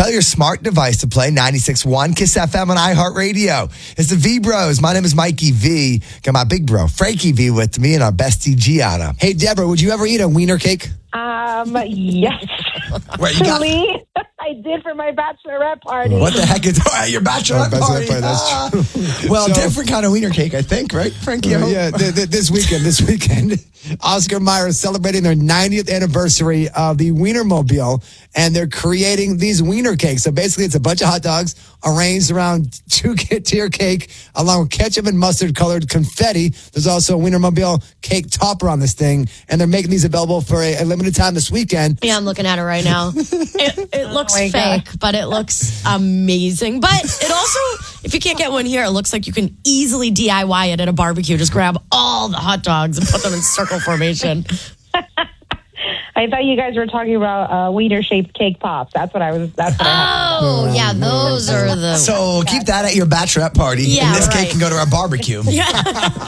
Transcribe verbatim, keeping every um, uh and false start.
Tell your smart device to play ninety-six point one Kiss F M on iHeartRadio. It's the V Bros. My name is Mikey V. Got my big bro, Frankie V, with me and our bestie, Gianna. Hey, Deborah, would you ever eat a wiener cake? Um, yes. Where you got? Actually, I did for my bachorette party. What the heck is oh, your bachelorette Oh, bachelorette party? party, that's Ah. true. Well, So- different kind of wiener cake, I think, right, Frankie? I Uh, hope? yeah, th- th- this weekend, this weekend, Oscar Mayer is celebrating their ninetieth anniversary of the Wienermobile, and they're creating these wiener cakes. So basically, it's a bunch of hot dogs arranged around two-tier cake, along with ketchup and mustard-colored confetti. There's also a Wienermobile cake topper on this thing, and they're making these available for a, a limited time this weekend. Yeah, I'm looking at it right now. It, it looks my fake, but it looks amazing. But it also, if you can't get one here, it looks like you can easily D I Y it at a barbecue. Just grab all the hot dogs and put them in circle formation. I thought you guys were talking about uh, wiener-shaped cake pops. That's what I was. That's what I had. Oh, yeah, those are the. So keep that at your bachelorette party, Yeah, and this right. cake can go to our barbecue. Yeah.